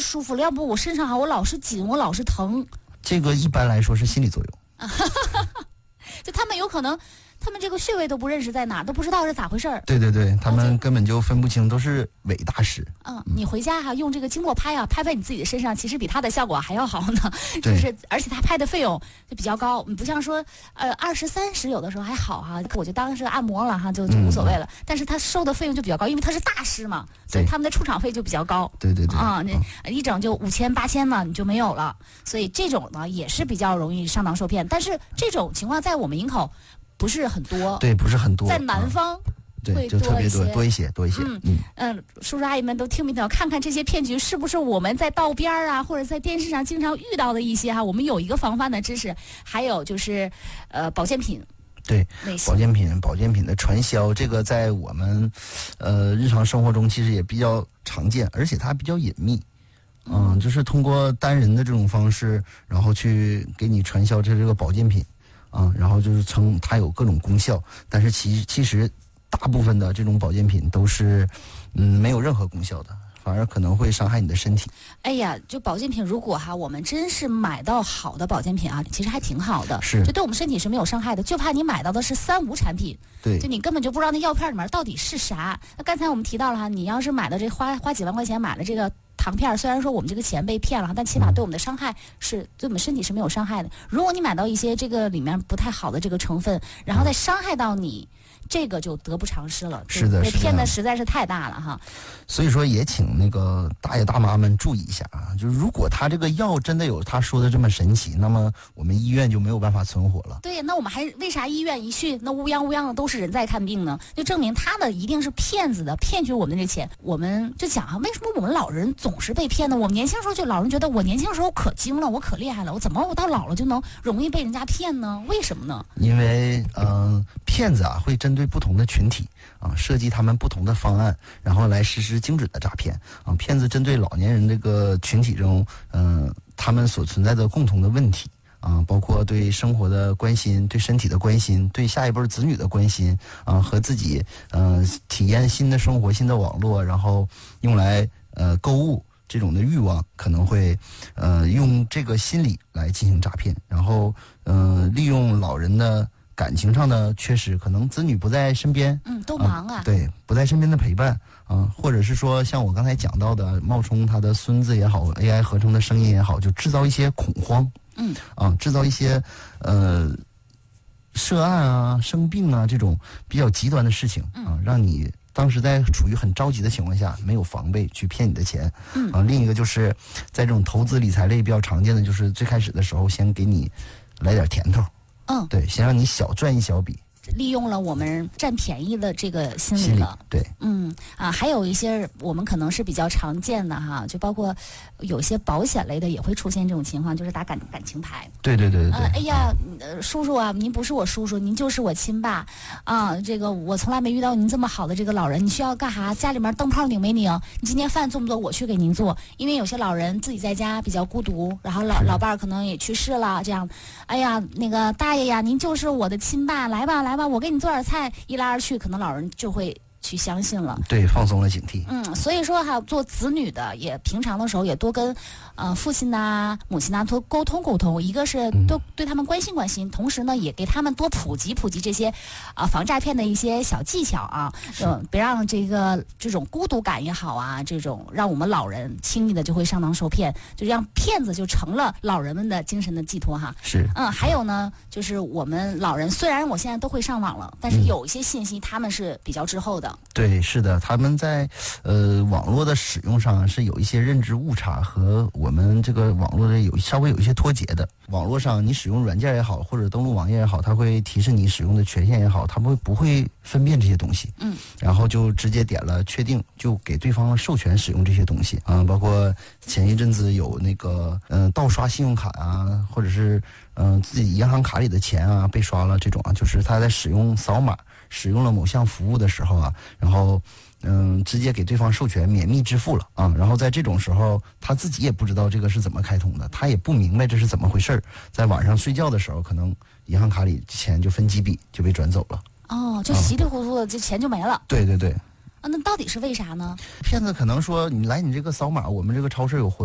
舒服了，要不我身上我老是紧，我老是疼。 这个一般来说是心理作用。 就他们有可能，他们这个穴位都不认识在哪，都不知道是咋回事儿。 对对对，他们根本就分不清，都是伪大师。 你回家用这个经络拍拍拍你自己的身上，其实比他的效果还要好呢。就是而且他拍的费用就比较高，你不像说20、30有的时候还好哈，我就当是按摩了哈，就无所谓了。但是他收的费用就比较高，因为他是大师嘛，所以他们的出场费就比较高。 对对对。 那一整就5000、8000呢，你就没有了。所以这种呢也是比较容易上当受骗，但是这种情况在我们营口不是很多。 对，不是很多。 在南方。 对，就特别多一些。 叔叔阿姨们都听没听？看看这些骗局是不是我们在道边啊，或者在电视上经常遇到的一些哈？我们有一个防范的知识，还有就是保健品。 对，保健品的传销，这个在我们日常生活中其实也比较常见，而且它比较隐秘。就是通过单人的这种方式，然后去给你传销这个保健品然后就是称它有各种功效，但是其实大部分的这种保健品都是没有任何功效的，反而可能会伤害你的身体。 哎呀，就保健品，如果我们真是买到好的保健品其实还挺好的， 是， 就对我们身体是没有伤害的，就怕你买到的是3无产品。 对， 就你根本就不知道那药片里面到底是啥。那刚才我们提到了你要是买的这花几万块钱买了这个糖片，虽然说我们这个钱被骗了，但起码对我们的伤害对我们身体是没有伤害的。如果你买到一些这个里面不太好的这个成分，然后再伤害到你，这个就得不偿失了。 是的， 骗的实在是太大了哈。 所以说也请那个大爷大妈们注意一下就是如果他这个药真的有他说的这么神奇，那么我们医院就没有办法存活了。 对，那我们为啥医院一去那乌泱的都是人在看病呢？就证明他的一定是骗子的，骗取我们的这钱。我们就讲为什么我们老人总是被骗呢？我们年轻时候老人觉得我年轻时候可精了，我可厉害了，我到老了就能容易被人家骗呢？为什么呢？ 因为骗子会针对不同的群体设计他们不同的方案，然后来实施精准的诈骗骗子针对老年人这个群体中他们所存在的共同的问题包括对生活的关心，对身体的关心，对下一辈子女的关心和自己体验新的生活、新的网络，然后用来购物这种的欲望，可能会用这个心理来进行诈骗，然后利用老人的感情上的缺失，可能子女不在身边， 都忙对，不在身边的陪伴或者是说像我刚才讲到的，冒充他的孙子也好 ，AI 合成的声音也好，就制造一些恐慌，制造一些涉案生病这种比较极端的事情让你当时在处于很着急的情况下没有防备去骗你的钱另一个就是在这种投资理财类比较常见的，就是最开始的时候先给你来点甜头。对，先让你小赚一小笔， 利用了我们占便宜的这个心理了。 对， 还有一些我们可能是比较常见的哈，就包括有些保险类的也会出现这种情况，就是打感情牌。 对。 哎呀，叔叔您不是我叔叔，您就是我亲爸这个我从来没遇到您这么好的这个老人，你需要干啥？家里面灯泡拧没拧？你今天饭做不做？我去给您做。因为有些老人自己在家比较孤独，然后老伴儿可能也去世了，这样，哎呀，那个大爷呀，您就是我的亲爸，来吧，我给你做点菜，一来二去，可能老人就会去相信了， 对，放松了警惕。 所以说做子女的也平常的时候也多跟父亲母亲多沟通，一个是多对他们关心，同时呢也给他们多普及这些防诈骗的一些小技巧别让这种孤独感也好这种让我们老人轻易的就会上当受骗，就让骗子就成了老人们的精神的寄托是。 还有呢就是我们老人虽然我现在都会上网了，但是有一些信息他们是比较滞后的。 对，是的，他们在网络的使用上是有一些认知误差和我们这个网络的稍微有一些脱节的。网络上你使用软件也好，或者登录网页也好，它会提示你使用的权限也好，他们不会分辨这些东西，然后就直接点了确定，就给对方授权使用这些东西包括前一阵子有那个盗刷信用卡或者是自己银行卡里的钱被刷了这种就是他在使用扫码使用了某项服务的时候然后直接给对方授权免密支付了然后在这种时候他自己也不知道这个是怎么开通的，他也不明白这是怎么回事，在晚上睡觉的时候可能银行卡里钱就分几笔就被转走了就稀里糊涂的这钱就没了。 对那到底是为啥呢？ 骗子可能说你来你这个扫码，我们这个超市有活动